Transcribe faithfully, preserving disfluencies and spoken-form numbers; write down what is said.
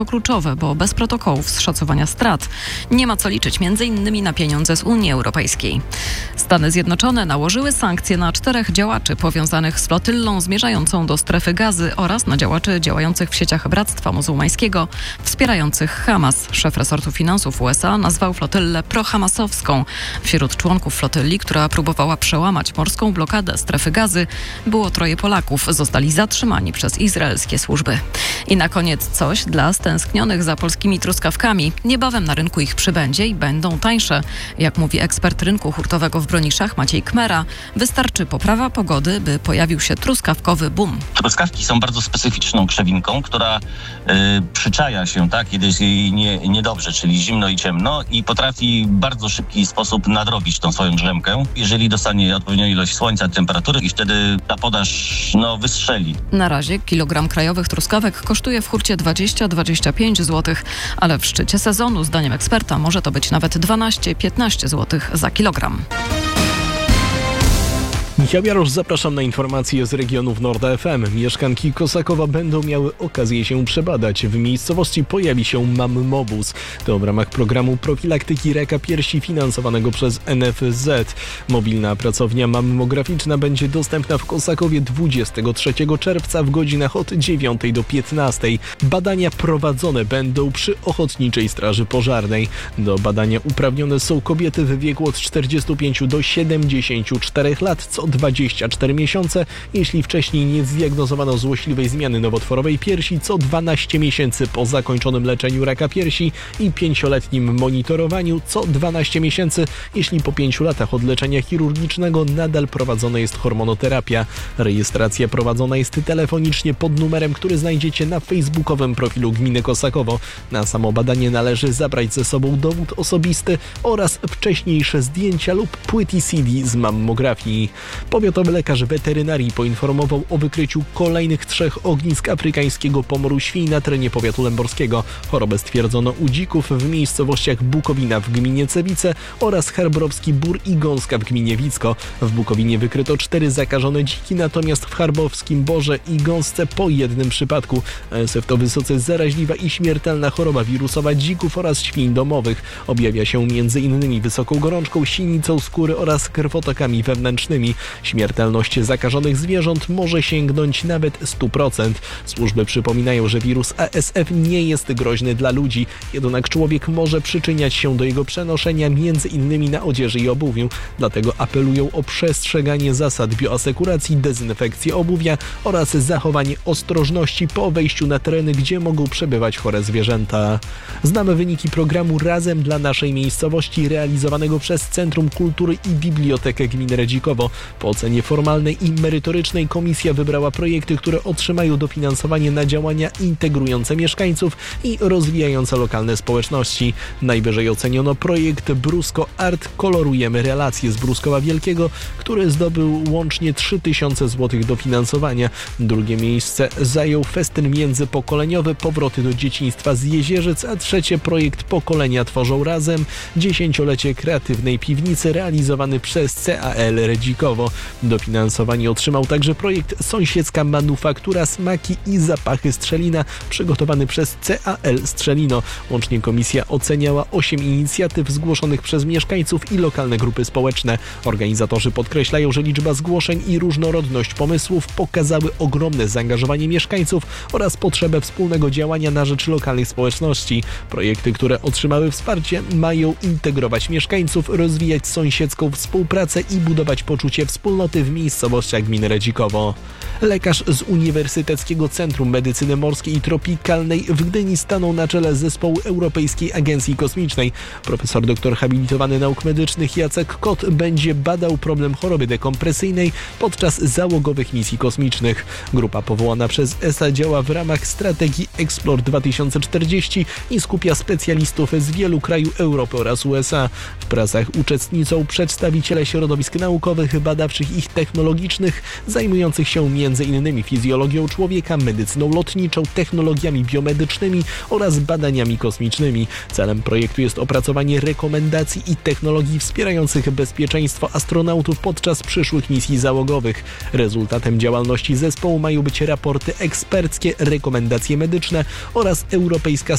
kluczowe, bo bez protokołów z szacowania strat nie ma co liczyć między innymi na pieniądze z Unii Europejskiej. Stany Zjednoczone nałożyły sankcje na czterech działaczy powiązanych z flotyllą zmierzającą do strefy Gazy oraz na działaczy działających w sieciach Bractwa Muzułmańskiego wspierających Hamas. Szef resortu finansów U S A nazwał flotyllę prohamasowską. Wśród członków flotylli, która próbowała przełamać morską blokadę strefy Gazy, było troje Polaków. Zostali zatrzymani przez izraelskie służby. I na koniec coś dla stęsknionych za polskimi truskawkami. Niebawem na rynku ich przybędzie i będą tańsze. Jak mówi ekspert rynku hurtowego w Broniszach Maciej Kmera, wystarczy poprawa pogody, by pojawił się truskawkowy boom. Truskawki są bardzo specyficzną krzewinką, która y, przyczaja się, tak, kiedy jest jej nie, niedobrze, czyli zimno i ciemno i potrafi w bardzo szybki sposób nadrobić tą swoją drzemkę, jeżeli dostanie odpowiednią ilość słońca, temperatury i wtedy ta podaż no, wystrzeli. Na razie kilogram krajowych truskawek kosztuje w hurcie dwadzieścia do dwudziestu pięciu złotych, ale w szczycie sezonu, zdaniem eksperta, może to być nawet dwanaście do piętnastu złotych za kilogram. Michał Jarosz, zapraszam na informacje z regionów Nord F M. Mieszkanki Kosakowa będą miały okazję się przebadać. W miejscowości pojawi się Mammobus. To w ramach programu profilaktyki raka piersi finansowanego przez N F Z. Mobilna pracownia mammograficzna będzie dostępna w Kosakowie dwudziestego trzeciego czerwca w godzinach od dziewiątej do piętnastej. Badania prowadzone będą przy Ochotniczej Straży Pożarnej. Do badania uprawnione są kobiety w wieku od czterdziestu pięciu do siedemdziesięciu czterech lat co dwadzieścia cztery miesiące, jeśli wcześniej nie zdiagnozowano złośliwej zmiany nowotworowej piersi, co dwanaście miesięcy po zakończonym leczeniu raka piersi i pięcioletnim monitorowaniu, co dwanaście miesięcy, jeśli po pięciu latach od leczenia chirurgicznego nadal prowadzona jest hormonoterapia. Rejestracja prowadzona jest telefonicznie pod numerem, który znajdziecie na facebookowym profilu Gminy Kosakowo. Na samo badanie należy zabrać ze sobą dowód osobisty oraz wcześniejsze zdjęcia lub płyty C D z mammografii. Powiatowy lekarz weterynarii poinformował o wykryciu kolejnych trzech ognisk afrykańskiego pomoru świń na terenie powiatu lęborskiego. Chorobę stwierdzono u dzików w miejscowościach Bukowina w gminie Cewice oraz Charbrowski Bór i Gąska w gminie Wicko. W Bukowinie wykryto cztery zakażone dziki, natomiast w Charbowskim Borze i Gąsce po jednym przypadku. A S F to wysoce zaraźliwa i śmiertelna choroba wirusowa dzików oraz świń domowych. Objawia się między innymi wysoką gorączką, sinicą skóry oraz krwotokami wewnętrznymi. Śmiertelność zakażonych zwierząt może sięgnąć nawet stu procent. Służby przypominają, że wirus A S F nie jest groźny dla ludzi, jednak człowiek może przyczyniać się do jego przenoszenia między innymi na odzieży i obuwiu. Dlatego apelują o przestrzeganie zasad bioasekuracji, dezynfekcję obuwia oraz zachowanie ostrożności po wejściu na tereny, gdzie mogą przebywać chore zwierzęta. Znamy wyniki programu Razem dla naszej miejscowości realizowanego przez Centrum Kultury i Bibliotekę Gminy Redzikowo. Po ocenie formalnej i merytorycznej komisja wybrała projekty, które otrzymają dofinansowanie na działania integrujące mieszkańców i rozwijające lokalne społeczności. Najwyżej oceniono projekt Brusko Art Kolorujemy relacje z Bruskowa Wielkiego, który zdobył łącznie trzy tysiące złotych dofinansowania. Drugie miejsce zajął festyn międzypokoleniowy Powroty do dzieciństwa z Jezierzyc, a trzecie projekt Pokolenia Tworzą Razem, dziesięciolecie kreatywnej piwnicy realizowany przez C A L Redzikowo. Dofinansowanie otrzymał także projekt Sąsiedzka Manufaktura Smaki i Zapachy Strzelina przygotowany przez C A L Strzelino. Łącznie komisja oceniała osiem inicjatyw zgłoszonych przez mieszkańców i lokalne grupy społeczne. Organizatorzy podkreślają, że liczba zgłoszeń i różnorodność pomysłów pokazały ogromne zaangażowanie mieszkańców oraz potrzebę wspólnego działania na rzecz lokalnych społeczności. Projekty, które otrzymały wsparcie, mają integrować mieszkańców, rozwijać sąsiedzką współpracę i budować poczucie wspólnoty w miejscowościach gminy Redzikowo. Lekarz z Uniwersyteckiego Centrum Medycyny Morskiej i Tropikalnej w Gdyni stanął na czele zespołu Europejskiej Agencji Kosmicznej. Profesor doktor habilitowany nauk medycznych Jacek Kot będzie badał problem choroby dekompresyjnej podczas załogowych misji kosmicznych. Grupa powołana przez E S A działa w ramach strategii Explore dwa tysiące czterdzieści i skupia specjalistów z wielu krajów Europy oraz U S A. W pracach uczestniczą przedstawiciele środowisk naukowych, badawczych badawczych i technologicznych, zajmujących się między innymi fizjologią człowieka, medycyną lotniczą, technologiami biomedycznymi oraz badaniami kosmicznymi. Celem projektu jest opracowanie rekomendacji i technologii wspierających bezpieczeństwo astronautów podczas przyszłych misji załogowych. Rezultatem działalności zespołu mają być raporty eksperckie, rekomendacje medyczne oraz europejska